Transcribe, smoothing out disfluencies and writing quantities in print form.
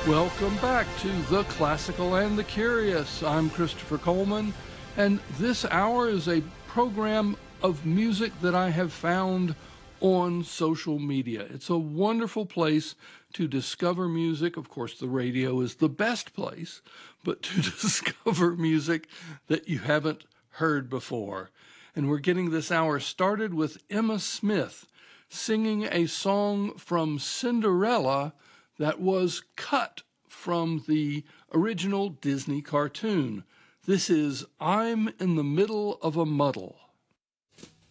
Welcome back to The Classical and the Curious. I'm Christopher Coleman, and this hour is a program of music that I have found on social media. It's a wonderful place to discover music. Of course, the radio is the best place, but to discover music that you haven't heard before. And we're getting this hour started with Emma Smith singing a song from Cinderella that was cut from the original Disney cartoon. This is I'm in the Middle of a Muddle.